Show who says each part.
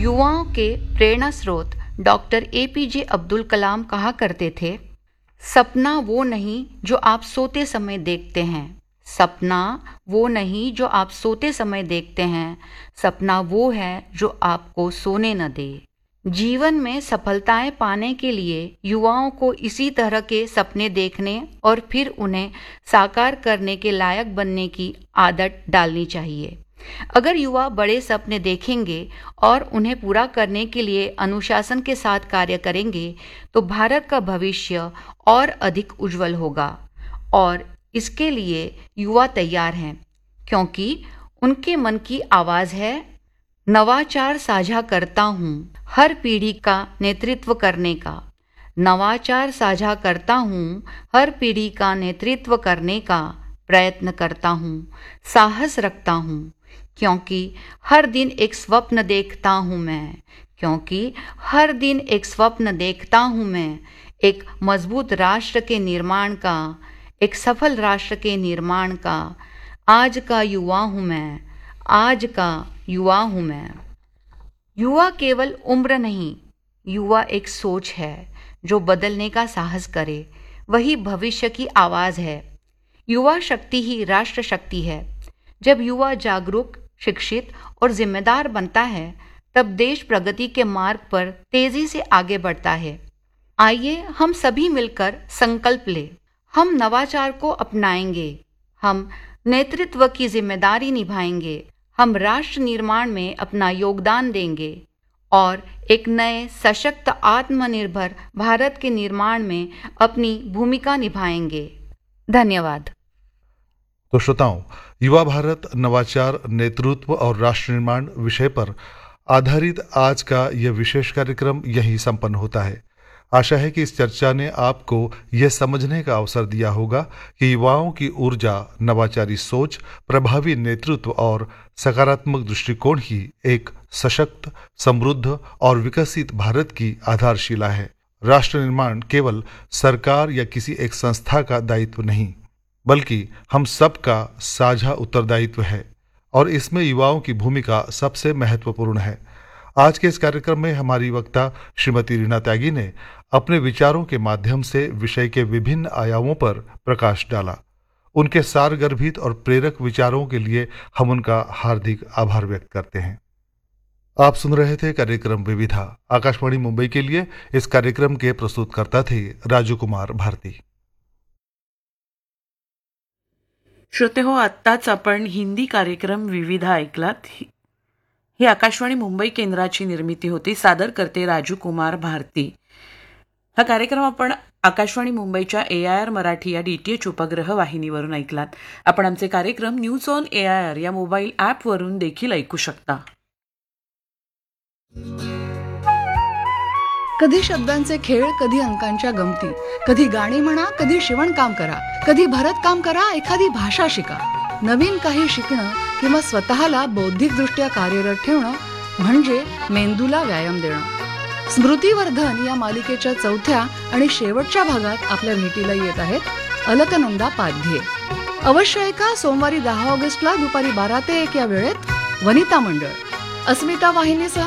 Speaker 1: युवाओं के प्रेरणा स्रोत डॉक्टर APJ अब्दुल कलाम कहा करते थे, सपना वो नहीं जो आप सोते समय देखते हैं, सपना वो नहीं जो आप सोते समय देखते हैं, सपना वो है जो आपको सोने न दे। जीवन में सफलताएं पाने के लिए युवाओं को इसी तरह के सपने देखने और फिर उन्हें साकार करने के लायक बनने की आदत डालनी चाहिए। अगर युवा बड़े सपने देखेंगे और उन्हें पूरा करने के लिए अनुशासन के साथ कार्य करेंगे तो भारत का भविष्य और अधिक उज्जवल होगा और इसके लिए युवा तैयार हैं, क्योंकि उनके मन की आवाज़ है, नवाचार साझा करता हूँ हर पीढ़ी का नेतृत्व करने का, नवाचार साझा करता हूँ हर पीढ़ी का नेतृत्व करने का प्रयत्न करता हूँ, साहस रखता हूँ, क्योंकि हर दिन एक स्वप्न देखता हूँ मैं, क्योंकि हर दिन एक स्वप्न देखता हूँ मैं, एक मजबूत राष्ट्र के निर्माण का, एक सफल राष्ट्र के निर्माण का। आज का युवा हूँ मैं, आज का युवा हूँ मैं। युवा केवल उम्र नहीं, युवा एक सोच है जो बदलने का साहस करे, वही भविष्य की आवाज़ है। युवा शक्ति ही राष्ट्र शक्ति है। जब युवा जागरूक, शिक्षित और जिम्मेदार बनता है, तब देश प्रगति के मार्ग पर तेजी से आगे बढ़ता है। आइए हम सभी मिलकर संकल्प लें, हम नवाचार को अपनाएंगे, हम नेतृत्व की जिम्मेदारी निभाएंगे, हम राष्ट्र निर्माण में अपना योगदान देंगे और एक नए सशक्त आत्मनिर्भर भारत के निर्माण में अपनी भूमिका निभाएंगे। धन्यवाद।
Speaker 2: तो श्रोताओं, युवा भारत, नवाचार, नेतृत्व और राष्ट्र निर्माण विषय पर आधारित आज का यह विशेष कार्यक्रम यहीं संपन्न होता है। आशा है कि इस चर्चा ने आपको यह समझने का अवसर दिया होगा कि युवाओं की ऊर्जा, नवाचारी सोच, प्रभावी नेतृत्व और सकारात्मक दृष्टिकोण ही एक सशक्त, समृद्ध और विकसित भारत की आधारशिला है। राष्ट्र निर्माण केवल सरकार या किसी एक संस्था का दायित्व नहीं, बल्कि हम सबका साझा उत्तरदायित्व है और इसमें युवाओं की भूमिका सबसे महत्वपूर्ण है। आज के इस कार्यक्रम में हमारी वक्ता श्रीमती रीना त्यागी ने अपने विचारों के माध्यम से विषय के विभिन्न आयामों पर प्रकाश डाला। उनके सारगर्भित और प्रेरक विचारों के लिए हम उनका हार्दिक आभार व्यक्त करते हैं। आप सुन रहे थे कार्यक्रम विविधा। आकाशवाणी मुंबई के लिए इस कार्यक्रम के प्रस्तुतकर्ता थे राजू कुमार भारती।
Speaker 3: श्रोते हो, आत्ताच आपण हिंदी कार्यक्रम विविधा ऐकलात। ही आकाशवाणी मुंबई केंद्राची निर्मिती होती। सादर करते राजू कुमार भारती। हा कार्यक्रम आपण आकाशवाणी मुंबईच्या AIR मराठी या DTH उपग्रह वाहिनीवरून ऐकलात। आपण आमचे कार्यक्रम न्यूज ऑन AIR या मोबाईल ॲपवरून देखील ऐकू शकता।
Speaker 4: कधी शब्दांचे खेळ, कधी अंकांच्या गमती, कधी गाणी म्हणा, कधी शिवणकाम करा, कधी भरतकाम करा, एखादी भाषा शिका। नवीन काही शिकणं किंवा स्वतःला बौद्धिकदृष्ट्या कार्यरत ठेवणं म्हणजे मेंदूला व्यायाम देणं। स्मृतिवर्धन या मालिकेच्या चौथ्या आणि शेवटच्या भागात आपल्या भेटीला येत आहेत अलकनंदा पाध्ये। अवश्य ऐका सोमवारी 10 ऑगस्टला दुपारी 12 ते 1 या वेळेत वनिता मंडळ अस्मिता वाहिनीसह